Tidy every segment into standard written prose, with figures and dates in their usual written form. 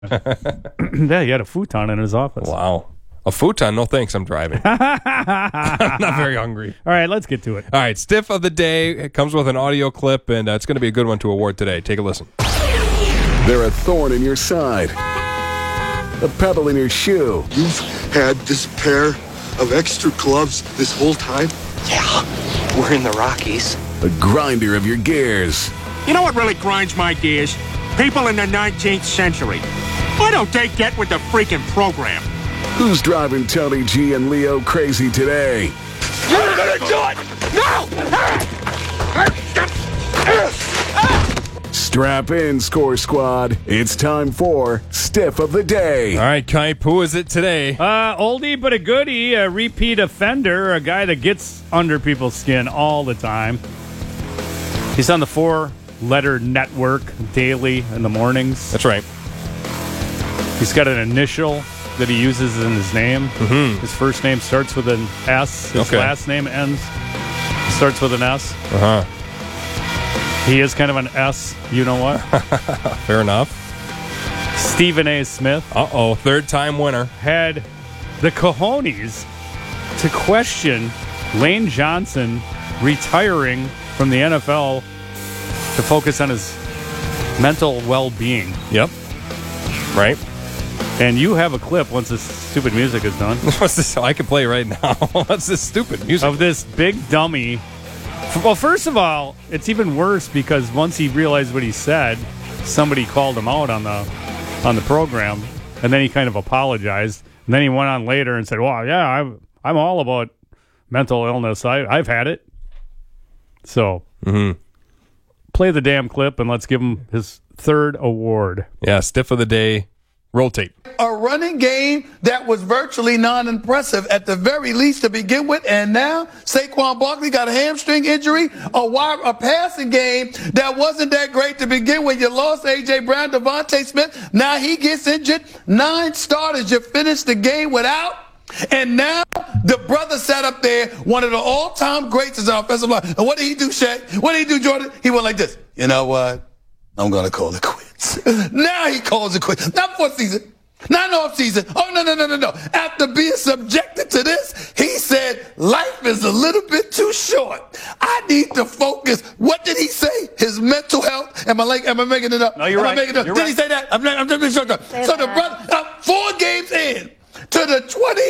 Yeah, he had a futon in his office. Wow. A futon? No thanks, I'm driving. I'm not very hungry. All right, let's get to it. All right, Stiff of the Day. It comes with an audio clip, and it's going to be a good one to award today. Take a listen. They're a thorn in your side, a pebble in your shoe. You've had this pair of extra gloves this whole time? Yeah, we're in the Rockies. A grinder of your gears. You know what really grinds my gears? People in the 19th century. Why don't they get with the freaking program? Who's driving Tony G and Leo crazy today? You're gonna do it! No! Strap in, Score Squad. It's time for Stiff of the Day. All right, Kipe, who is it today? Oldie but a goodie, a repeat offender, a guy that gets under people's skin all the time. He's on the 4-letter network daily in the mornings. That's right. He's got an initial that he uses in his name. Mm-hmm. His first name starts with an S. His last name starts with an S. Uh-huh. He is kind of an S, you know what? Fair enough. Stephen A. Smith. Uh-oh, third-time winner. Had the cojones to question Lane Johnson retiring from the NFL to focus on his mental well-being. Yep. Right. And you have a clip once this stupid music is done. What's this? I can play right now. What's this stupid music? Of this big dummy. Well, first of all, it's even worse because once he realized what he said, somebody called him out on the program, and then he kind of apologized. And then he went on later and said, "Well, yeah, I'm all about mental illness. I've had it." So, play the damn clip and let's give him his third award. Yeah, Stiff of the Day. Roll tape. A running game that was virtually non-impressive at the very least to begin with, and now Saquon Barkley got a hamstring injury. A passing game that wasn't that great to begin with. You lost A.J. Brown, Devontae Smith. Now he gets injured. 9 starters you finished the game without. And now the brother sat up there, one of the all-time greats is our offensive line. And what did he do, Shaq? What did he do, Jordan? He went like this. You know what? I'm going to call it quits. Now he calls it quits. Not for season. Not off season. Oh, no. After being subjected to this, he said, life is a little bit too short. I need to focus. What did he say? His mental health. Am I making it up? No, you're right. Did he say that? I'm just making sure. So the brother, 4 games in to the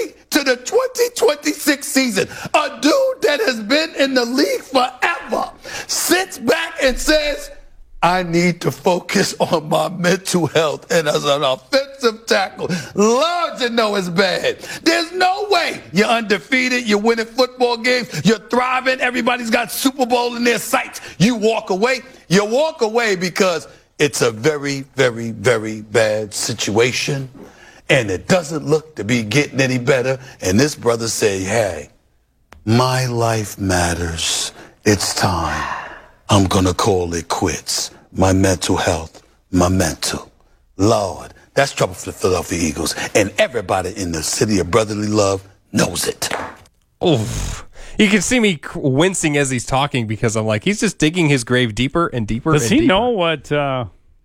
2026 season, a dude that has been in the league forever sits back and says, I need to focus on my mental health. And as an offensive tackle, Lord, you know it's bad. There's no way you're undefeated, you're winning football games, you're thriving, everybody's got Super Bowl in their sights. You walk away. You walk away because it's a very, very, very bad situation, and it doesn't look to be getting any better. And this brother said, hey, my life matters. It's time. I'm going to call it quits. My mental health, my mental. Lord, that's trouble for the Philadelphia Eagles. And everybody in the city of brotherly love knows it. Oof. You can see me wincing as he's talking because I'm like, he's just digging his grave deeper and deeper. Does he know what... Does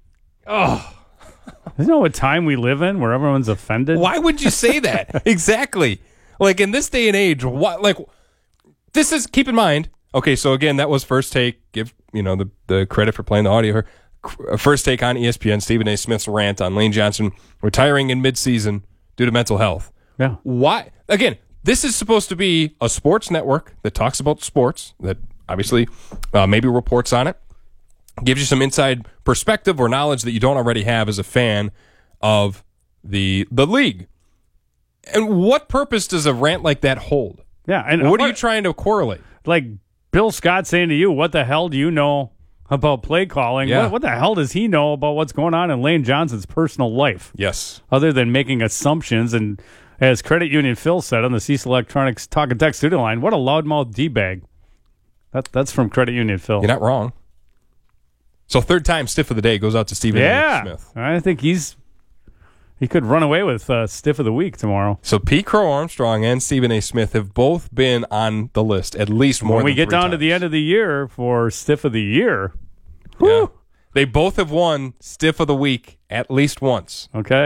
he know what time we live in where everyone's offended? Why would you say that? Exactly. Like, in this day and age, what? Like, this is... Keep in mind... Okay, so again, that was First Take. Give the credit for playing the audio here. First Take on ESPN, Stephen A. Smith's rant on Lane Johnson retiring in midseason due to mental health. Yeah. Why? Again, this is supposed to be a sports network that talks about sports, that obviously maybe reports on it, gives you some inside perspective or knowledge that you don't already have as a fan of the league. And what purpose does a rant like that hold? Yeah. And what are you trying to correlate? Like Bill Scott saying to you, what the hell do you know about play calling? Yeah. What the hell does he know about what's going on in Lane Johnson's personal life? Yes. Other than making assumptions. And as Credit Union Phil said on the Cecil Electronics Talk and Text studio line, what a loudmouth D-bag. That's from Credit Union Phil. You're not wrong. So third time Stiff of the Day goes out to Stephen A. Smith. I think he could run away with Stiff of the Week tomorrow. So Pete Crow Armstrong and Stephen A. Smith have both been on the list at least more than 3 times. When we get down to the end of the year for Stiff of the Year, yeah. They both have won Stiff of the Week at least once. Okay.